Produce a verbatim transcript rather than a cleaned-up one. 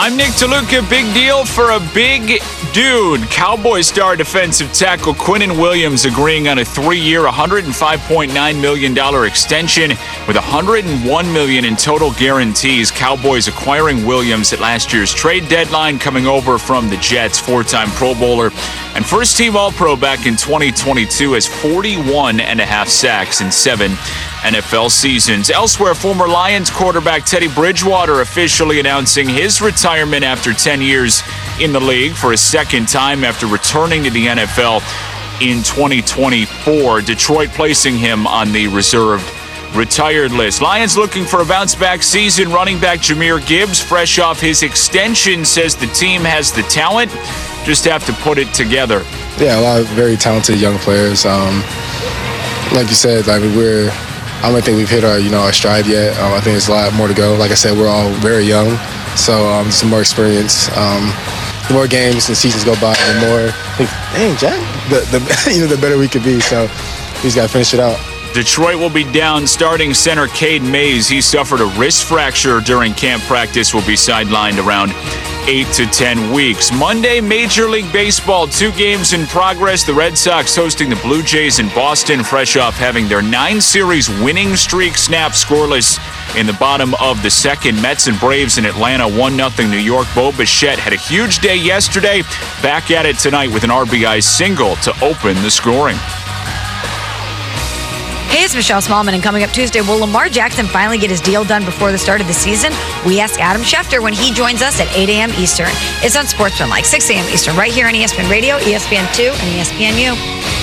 I'm Nick DeLuca. Big deal for a big dude. Cowboy star defensive tackle Quinnen Williams agreeing on a three-year, one hundred five point nine million dollars extension with one hundred one million dollars in total guarantees. Cowboys acquiring Williams at last year's trade deadline, coming over from the Jets, four-time Pro Bowler and first-team All-Pro back in twenty twenty-two, has forty-one and a half sacks in seven N F L seasons. Elsewhere, former Lions quarterback Teddy Bridgewater officially announcing his retirement after ten years in the league for a second time after returning to the N F L in twenty twenty-four. Detroit placing him on the reserved retired list. Lions looking for a bounce-back season. Running back Jahmyr Gibbs, fresh off his extension, says the team has the talent, just have to put it together. Yeah, a lot of very talented young players. Um, like you said, like we're, I don't think we've hit our, you know, our stride yet. Um, I think there's a lot more to go. Like I said, we're all very young, so um, some more experience. Um, the more games and seasons go by, the more, like, dang, Jack, the, the you know, the better we could be. So we just got to finish it out. Detroit will be down starting center Cade Mays. He suffered a wrist fracture during camp practice, will be sidelined around eight to ten weeks. Monday, Major League Baseball, two games in progress. The Red Sox hosting the Blue Jays in Boston, fresh off having their nine-series winning streak snap scoreless in the bottom of the second. Mets and Braves in Atlanta, one nothing New York. Bo Bichette had a huge day yesterday. Back at it tonight with an R B I single to open the scoring. Hey, it's Michelle Smallman, and coming up Tuesday, will Lamar Jackson finally get his deal done before the start of the season? We ask Adam Schefter when he joins us at eight a.m. Eastern. It's on Sportsman, like six a.m. Eastern, right here on E S P N Radio, E S P N two, and E S P N U.